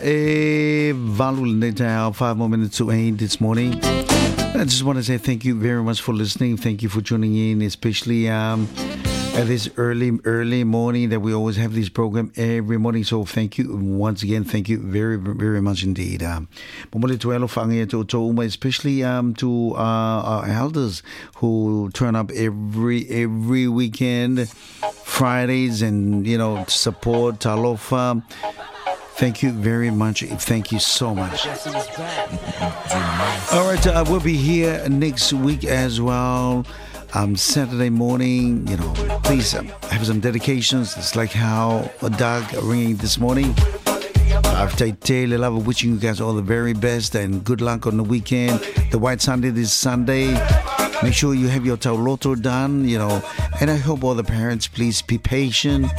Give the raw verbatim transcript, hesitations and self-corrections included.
Eh, Valu now, five more minutes to eight this morning. I just want to say thank you very much for listening. Thank you for tuning in, especially um, at this early, early morning that we always have this program every morning. So thank you once again. Thank you very, very much indeed. Um, especially um, to uh, our elders who turn up every every weekend, Fridays, and you know support Talofa. Thank you very much. Thank you so much. All right, uh, we'll be here next week as well. Um, Saturday morning, you know, please um, have some dedications. It's like how Doug ringing this morning. After Taylor Love, wishing you guys all the very best and good luck on the weekend. The White Sunday this Sunday. Make sure you have your tauloto done, you know. And I hope all the parents, please be patient.